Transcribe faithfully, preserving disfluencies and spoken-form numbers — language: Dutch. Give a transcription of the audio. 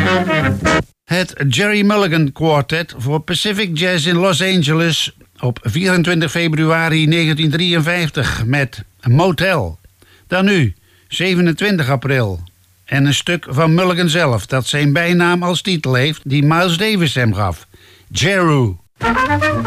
Het Jerry Mulligan Quartet voor Pacific Jazz in Los Angeles op vierentwintig februari negentien drieënvijftig met Motel. Dan nu, zevenentwintig april. En een stuk van Mulligan zelf dat zijn bijnaam als titel heeft die Miles Davis hem gaf. Jeru.